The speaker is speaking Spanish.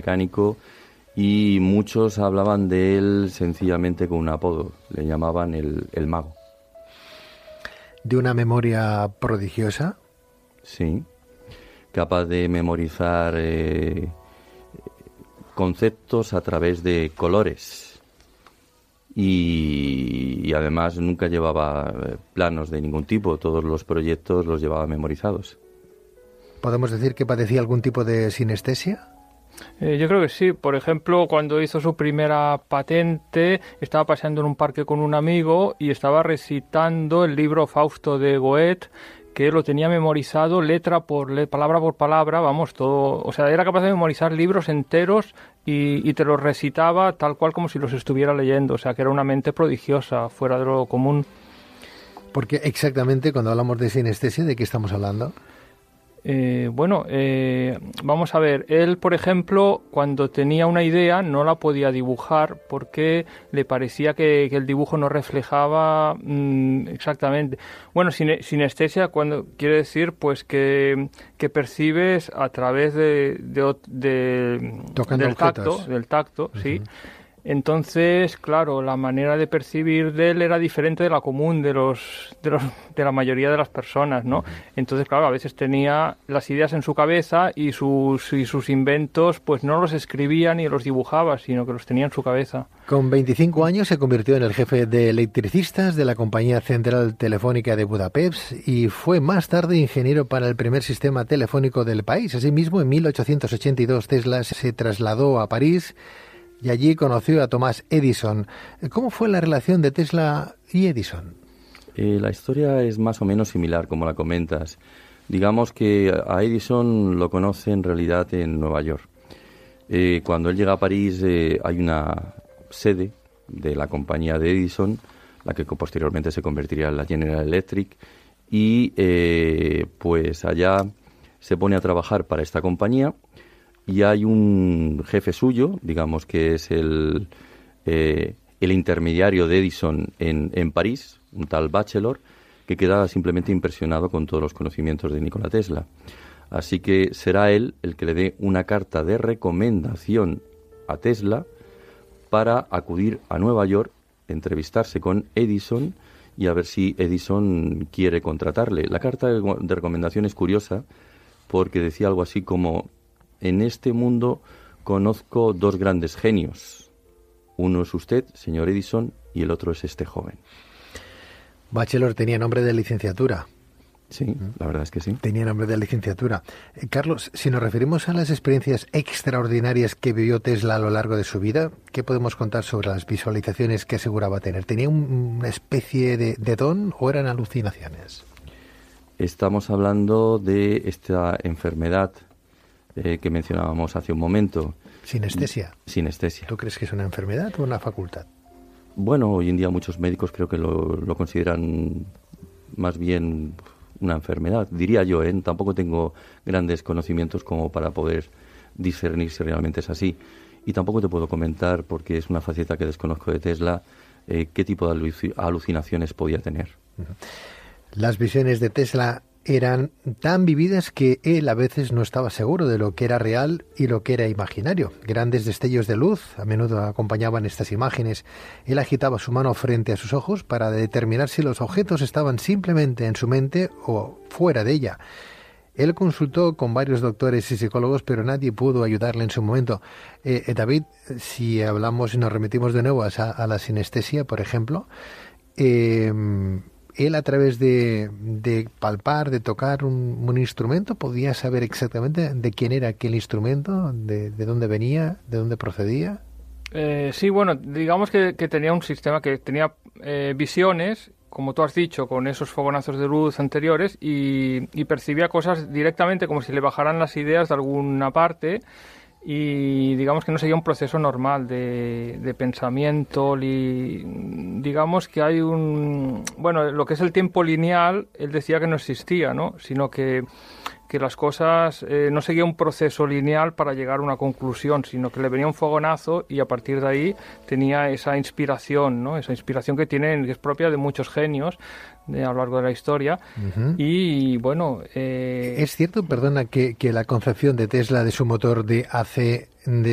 mecánico, y muchos hablaban de él sencillamente con un apodo, le llamaban el mago. ¿De una memoria prodigiosa? Sí, capaz de memorizar conceptos a través de colores, y además nunca llevaba planos de ningún tipo, todos los proyectos los llevaba memorizados. ¿Podemos decir que padecía algún tipo de sinestesia? Yo creo que sí. Por ejemplo, cuando hizo su primera patente, estaba paseando en un parque con un amigo y estaba recitando el libro Fausto de Goethe, que lo tenía memorizado palabra por palabra, vamos, todo. O sea, era capaz de memorizar libros enteros y te los recitaba tal cual como si los estuviera leyendo. O sea, que era una mente prodigiosa, fuera de lo común. Porque exactamente cuando hablamos de sinestesia, ¿de qué estamos hablando? Vamos a ver, él, por ejemplo, cuando tenía una idea no la podía dibujar porque le parecía que el dibujo no reflejaba exactamente. Bueno, sinestesia cuando quiere decir pues que percibes a través del tacto, uh-huh. Sí. Entonces, claro, la manera de percibir de él era diferente de la común de la mayoría de las personas, ¿no? Entonces, claro, a veces tenía las ideas en su cabeza y sus inventos, pues no los escribía ni los dibujaba, sino que los tenía en su cabeza. Con 25 años se convirtió en el jefe de electricistas de la Compañía Central Telefónica de Budapest y fue más tarde ingeniero para el primer sistema telefónico del país. Asimismo, en 1882 Tesla se trasladó a París y allí conoció a Thomas Edison. ¿Cómo fue la relación de Tesla y Edison? La historia es más o menos similar, como la comentas. Digamos que a Edison lo conoce en realidad en Nueva York. Cuando él llega a París hay una sede de la compañía de Edison, la que posteriormente se convertiría en la General Electric, y pues allá se pone a trabajar para esta compañía. Y hay un jefe suyo, digamos que es el intermediario de Edison en París, un tal Bachelor, que queda simplemente impresionado con todos los conocimientos de Nikola Tesla. Así que será él el que le dé una carta de recomendación a Tesla para acudir a Nueva York, entrevistarse con Edison y a ver si Edison quiere contratarle. La carta de recomendación es curiosa porque decía algo así como: en este mundo conozco dos grandes genios. Uno es usted, señor Edison, y el otro es este joven. Bachelor tenía nombre de licenciatura. Sí, la verdad es que sí. Tenía nombre de licenciatura. Carlos, si nos referimos a las experiencias extraordinarias que vivió Tesla a lo largo de su vida, ¿qué podemos contar sobre las visualizaciones que aseguraba tener? ¿Tenía una especie de don o eran alucinaciones? Estamos hablando de esta enfermedad que mencionábamos hace un momento. Sinestesia. Sinestesia. ¿Tú crees que es una enfermedad o una facultad? Bueno, hoy en día muchos médicos creo que lo consideran más bien una enfermedad, diría yo, ¿eh? Tampoco tengo grandes conocimientos como para poder discernir si realmente es así. Y tampoco te puedo comentar, porque es una faceta que desconozco de Tesla, qué tipo de alucinaciones podía tener. Las visiones de Tesla eran tan vividas que él a veces no estaba seguro de lo que era real y lo que era imaginario. Grandes destellos de luz a menudo acompañaban estas imágenes. Él agitaba su mano frente a sus ojos para determinar si los objetos estaban simplemente en su mente o fuera de ella. Él consultó con varios doctores y psicólogos, pero nadie pudo ayudarle en su momento. David, si hablamos y nos remitimos de nuevo a la sinestesia, por ejemplo, él a través de palpar, de tocar un instrumento, podía saber exactamente de quién era aquel instrumento, de dónde venía, de dónde procedía. Sí, bueno, digamos que tenía un sistema que tenía visiones, como tú has dicho, con esos fogonazos de luz anteriores y percibía cosas directamente como si le bajaran las ideas de alguna parte. Y digamos que no seguía un proceso normal de pensamiento, digamos que hay lo que es el tiempo lineal, él decía que no existía, ¿no? Sino que las cosas no seguía un proceso lineal para llegar a una conclusión, sino que le venía un fogonazo y a partir de ahí tenía esa inspiración, ¿no? Esa inspiración que es propia de muchos genios a lo largo de la historia. Uh-huh. Y bueno... Es cierto, perdona, que la concepción de Tesla de su motor de